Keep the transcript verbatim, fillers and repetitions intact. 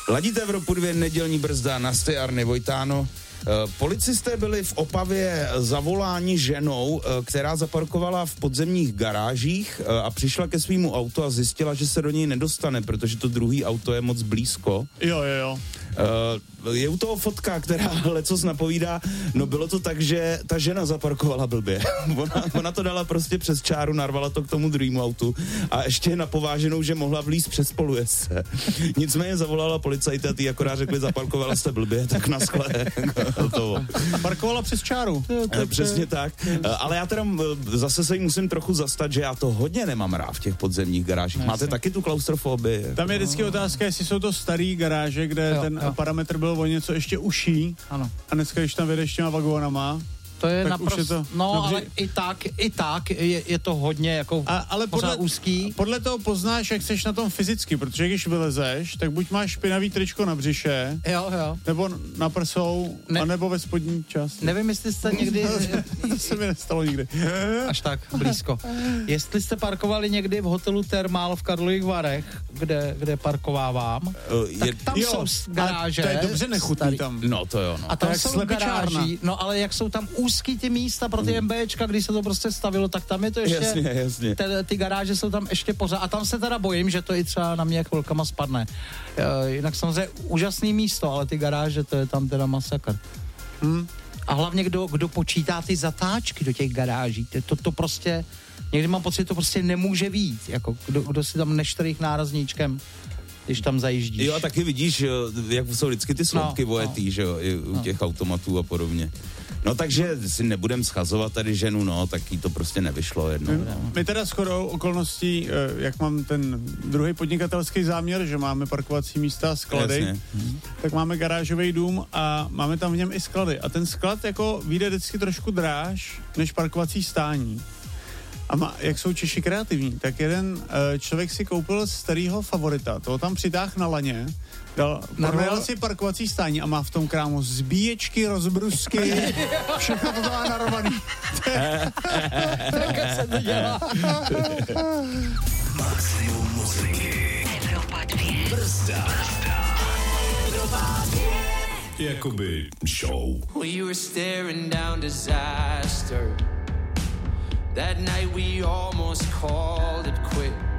Ladíte Evropu dvě, nedělní brzda, Nasty Arny Vojtáno. Policisté byli v Opavě zavoláni ženou, která zaparkovala v podzemních garážích a přišla ke svýmu autu a zjistila, že se do něj nedostane, protože to druhý auto je moc blízko. Jo, jo, jo. Uh, je u toho fotka, která lecos napovídá, no bylo to tak, že ta žena zaparkovala blbě. ona, ona to dala prostě přes čáru, narvala to k tomu druhému autu a ještě napováženou, že mohla vlízt přes polujezdce. Nicméně zavolala policajty a ty akorát řekli, zaparkovala jste blbě, tak naschle. Parkovala přes čáru. Uh, přesně tak. Uh, ale já teda zase se jí musím trochu zastat, že já to hodně nemám rád v těch podzemních garážích. Máte taky tu klaustrofobii? Tam je vždycky otázka, jestli jsou to starý garáže, kde jo, ten jo. parametr byl o něco ještě uší. Ano. A dneska, když tam vyjedeš těma vagónama, to je naprosto, to, no dobře. Ale i tak, i tak je, je to hodně jako a, ale podle, úzký. Podle toho poznáš, jak seš na tom fyzicky, protože když vylezeš, tak buď máš špinavý tričko na břiše, jo, jo. nebo na prsou, ne, anebo ve spodní části. Nevím, jestli jste někdy... to se mi nestalo nikdy. Až tak, blízko. Jestli jste parkovali někdy v hotelu Thermal v Karlových Varech, kde, kde parkovávám, uh, tak je, tam jo, jsou garáže. To je dobře nechutný tam. No to jo. No. A tam tak jsou garáži, no ale jak jsou tam úzký ty místa pro ty MBčka, když se to prostě stavilo, tak tam je to ještě... Jasně, jasně. Ty, ty garáže jsou tam ještě pořád. A tam se teda bojím, že to i třeba na mě chvilkama spadne. E, jinak samozřejmě úžasný místo, ale ty garáže, to je tam teda masakr. Hmm. A hlavně kdo, kdo počítá ty zatáčky do těch garáží. To, to prostě... Někdy mám pocit, to prostě nemůže být. Jako kdo, kdo si tam neštrých nárazníčkem, když tam zajíždíš. Jo, a taky vidíš, jak jsou vždycky ty sloupky no, vojetý, no. že jo, i u no. těch automatů a podobně. No takže si nebudem schazovat tady ženu, no, tak jí to prostě nevyšlo jednou. My, my teda shodou okolností, jak mám ten druhý podnikatelský záměr, že máme parkovací místa, sklady, Jasně. tak máme garážový dům a máme tam v něm i sklady. A ten sklad jako vyjde vždycky trošku dráž než parkovací stání. A má, jak jsou Češi kreativní, tak jeden uh, člověk si koupil starýho favorita, toho tam přitáhl na laně, dal, pronajal si parkovací stání a má v tom krámu zbíječky, rozbrusky, všechno to má narovaný. Tak se to dělá. Maximum muziky. Evropa dvě. Brzda. Evropa dvě. Jakoby show. We were staring down disaster. That night we almost called it quits.